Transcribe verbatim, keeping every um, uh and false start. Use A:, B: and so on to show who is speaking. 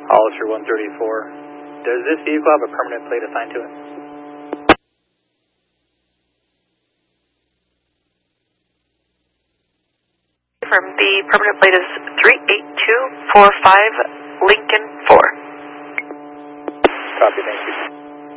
A: Hollister one thirty-four. Does this vehicle have a permanent plate assigned to it?
B: From the permanent plate is three eight two four five Lincoln four.
A: Copy, thank you.